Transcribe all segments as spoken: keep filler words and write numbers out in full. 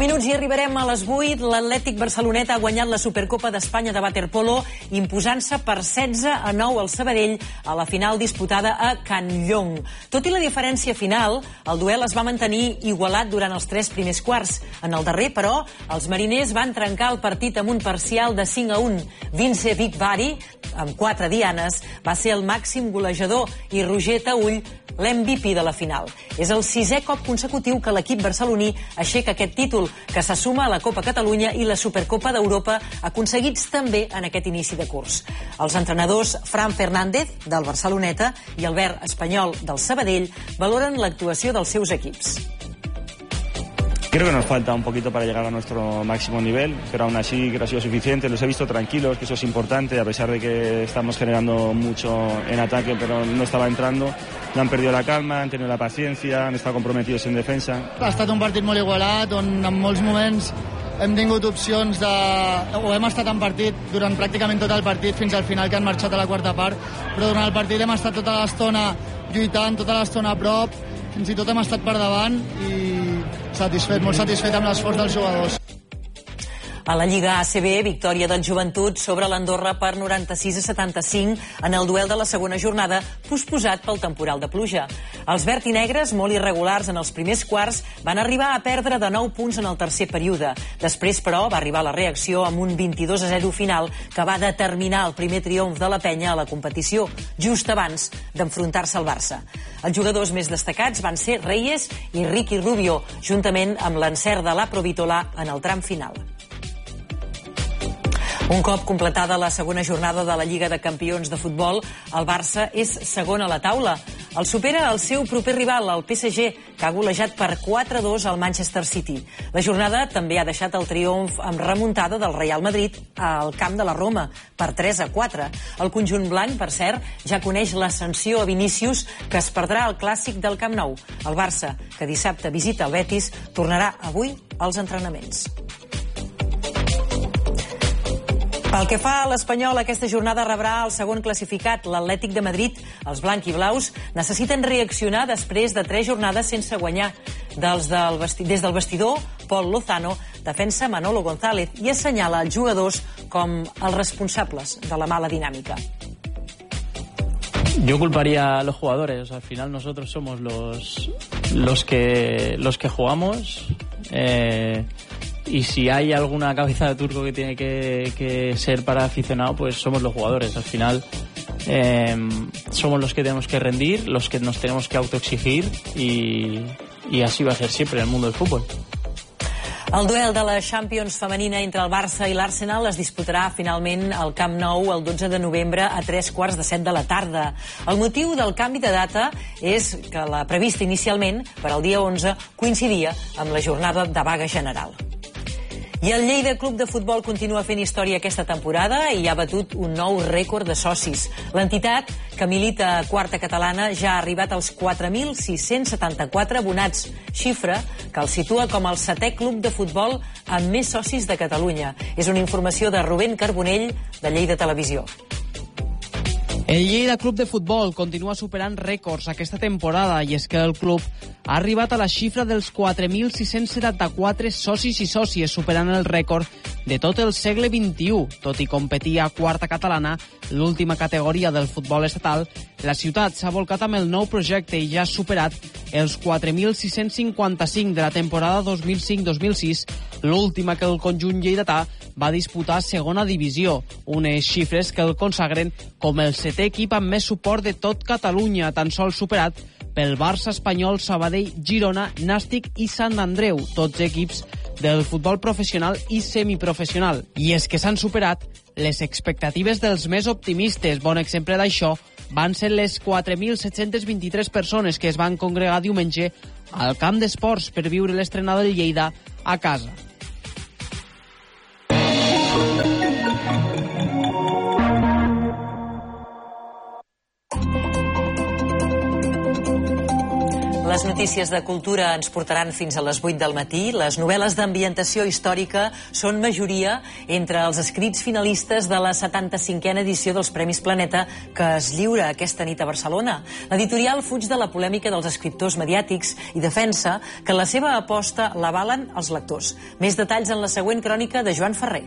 minuts i arribarem a les vuit. L'Atlètic Barceloneta ha guanyat la Supercopa d'Espanya de waterpolo, imposant-se per setze a nou al Sabadell a la final disputada a Can Llong. Tot i la diferència final, el duel es va mantenir igualat durant els tres primers quarts. En el darrer, però, els mariners van trencar el partit amb un parcial de cinc a un. Vince Bigvari, amb quatre dianes, va ser el màxim golejador i Roger Taüll l'M V P de la final. És el sisè cop consecutiu que l'equip barceloní aixeca aquest títol, que se suma a la Copa Catalunya i la Supercopa d'Europa, aconseguits també en aquest inici de curs. Els entrenadors Fran Fernández, del Barceloneta, i Albert Espanyol, del Sabadell, valoren l'actuació dels seus equips. Creo que nos falta un poquito para llegar a nuestro máximo nivel, pero aún así creo que ha sido suficiente. Los he visto tranquilos, que eso es importante, a pesar de que estamos generando mucho en ataque, pero no estaba entrando. No han perdido la calma, han tenido la paciencia, han estado comprometidos en defensa. Ha estat un partit molt igualat, on en molts moments hem tingut opcions de... o hem estat en partit durant pràcticament tot el partit, fins al final, que han marxat a la quarta part, però durant el partit hem estat tota l'estona lluitant, tota l'estona a prop, fins i tot hem estat per davant i satisfet, molt satisfet amb l'esforç dels jugadors. A la Lliga A C B, victòria del Joventut sobre l'Andorra per noranta-sis a setanta-cinc en el duel de la segona jornada, posposat pel temporal de pluja. Els verd i negres, molt irregulars en els primers quarts, van arribar a perdre de nou punts en el tercer període. Després, però, va arribar la reacció amb un vint-i-dos a zero final que va determinar el primer triomf de la penya a la competició, just abans d'enfrontar-se al Barça. Els jugadors més destacats van ser Reyes i Ricky Rubio, juntament amb l'encert de la Provitola en el tram final. Un cop completada la segona jornada de la Lliga de Campions de futbol, el Barça és segon a la taula. El supera el seu proper rival, el P S G, que ha golejat per quatre a dos al Manchester City. La jornada també ha deixat el triomf amb remuntada del Real Madrid al camp de la Roma, per tres a quatre. El conjunt blanc, per cert, ja coneix l'ascensió a Vinícius, que es perdrà al clàssic del Camp Nou. El Barça, que dissabte visita el Betis, tornarà avui als entrenaments. Pel que fa a l'Espanyol, aquesta jornada rebrà el segon classificat, l'Atlètic de Madrid. Els blanc-i-blaus necessiten reaccionar després de tres jornades sense guanyar. Des del, vesti... Des del vestidor, Pol Lozano defensa Manolo González i assenyala els jugadors com els responsables de la mala dinàmica. Yo culparía a los jugadores. O sea, al final nosotros somos los, los, que, los que jugamos. Eh... Y si hay alguna cabeza de turco que tiene que, que ser para aficionado, pues somos los jugadores. Al final eh, somos los que tenemos que rendir, los que nos tenemos que autoexigir y, y así va a ser siempre en el mundo del fútbol. El duel de la Champions femenina entre el Barça i l'Arsenal es disputarà finalment al Camp Nou el dotze de novembre a tres quarts de set de la tarda. El motiu del canvi de data és que la prevista inicialment per al dia onze coincidia amb la jornada de vaga general. I el Lleida Club de Futbol continua fent història aquesta temporada i ha batut un nou rècord de socis. L'entitat, que milita a quarta catalana, ja ha arribat als quatre mil sis-cents setanta-quatre abonats, xifra que el situa com el setè club de futbol amb més socis de Catalunya. És una informació de Rubén Carbonell, de Lleida Televisió. El Lleida Club de Futbol continua superant rècords aquesta temporada i és que el club ha arribat a la xifra dels quatre mil sis-cents setanta-quatre socis i sòcies, superant el rècord de tot el segle vint-i-u. Tot i competir a quarta catalana, l'última categoria del futbol estatal, la ciutat s'ha volcat amb el nou projecte i ja ha superat els quatre mil sis-cents cinquanta-cinc de la temporada dos mil cinc dos mil sis, l'última que el conjunt lleidatà va disputar segona divisió, unes xifres que el consagren com el setè equip amb més suport de tot Catalunya, tan sols superat pel Barça, Espanyol, Sabadell, Girona, Nàstic i Sant Andreu, tots equips del futbol professional i semiprofessional. I és que s'han superat les expectatives dels més optimistes. Bon exemple d'això van ser les quatre mil set-cents vint-i-tres persones que es van congregar diumenge al camp d'esports per viure l'estrena del Lleida a casa. Les notícies notícies de cultura ens portaran fins a les vuit del matí. Les novel·les d'ambientació històrica són majoria entre els escrits finalistes de la setanta-cinquena edició dels Premis Planeta que es lliura aquesta nit a Barcelona. L'editorial fuig de la polèmica dels escriptors mediàtics i defensa que la seva aposta l'avalen els lectors. Més detalls en la següent crònica de Joan Ferrer.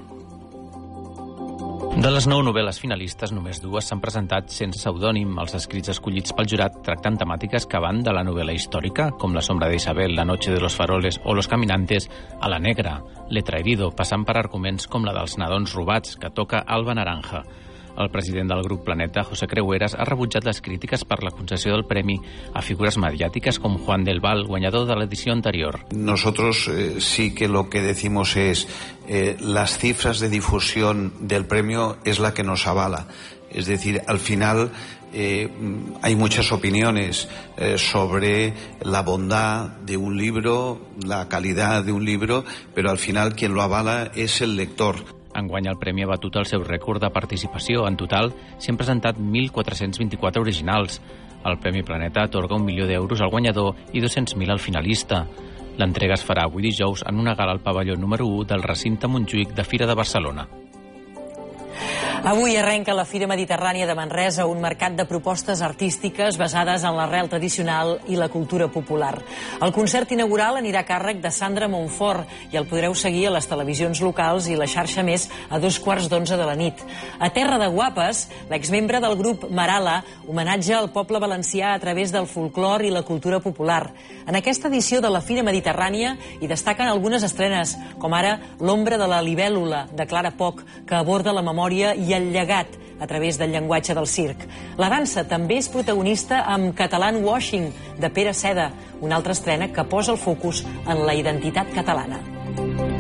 De les nou novel·les finalistes, només dues s'han presentat sense pseudònim. Els escrits escollits pel jurat tracten temàtiques que van de la novel·la històrica, com La sombra de Isabel, La noche de los faroles o Los caminantes, a la negra, Letra herido, passant per arguments com la dels nadons robats, que toca Alba Naranja. El president del grup Planeta, José Creueras, ha rebutjat les crítiques per la concessió del premi a figures mediàtiques com Juan del Val, guanyador de l'edició anterior. Nosotros eh, sí que lo que decimos es eh, las cifras de difusión del premio es la que nos avala. Es decir, al final eh, hay muchas opiniones eh, sobre la bondad de un libro, la calidad de un libro, pero al final quien lo avala es el lector. Enguany el premi ha batut el seu rècord de participació. En total, s'hi han presentat mil quatre-cents vint-i-quatre originals. El Premi Planeta atorga un milió d'euros al guanyador i dos-cents mil al finalista. L'entrega es farà avui dijous en una gala al pavelló número u del recinte Montjuïc de Fira de Barcelona. Avui arrenca la Fira Mediterrània de Manresa, un mercat de propostes artístiques basades en l'arrel tradicional i la cultura popular. El concert inaugural anirà a càrrec de Sandra Montfort i el podreu seguir a les televisions locals i la xarxa Més a dos quarts d'onze de la nit. A Terra de Guapes, l'exmembre del grup Marala homenatja al poble valencià a través del folclor i la cultura popular. En aquesta edició de la Fira Mediterrània hi destaquen algunes estrenes, com ara L'ombra de la libèl·lula, de Clara Poch, que aborda la memòria i el llegat a través del llenguatge del circ. La dansa també és protagonista amb Catalan Washing, de Pere Seda, una altra estrena que posa el focus en la identitat catalana.